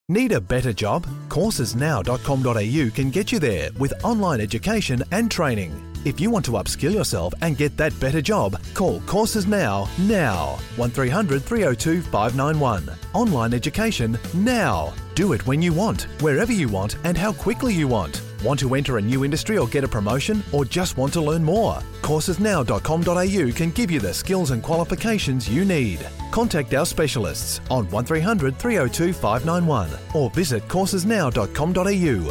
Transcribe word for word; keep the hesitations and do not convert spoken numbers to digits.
Need a better job? courses now dot com dot a u can get you there with online education and training. If you want to upskill yourself and get that better job, call Courses Now, now. one three hundred three oh two five nine one. Online education now. Do it when you want, wherever you want and how quickly you want. Want to enter a new industry or get a promotion, or just want to learn more? courses now dot com dot a u can give you the skills and qualifications you need. Contact our specialists on one three hundred three oh two five nine one or visit courses now dot com dot a u.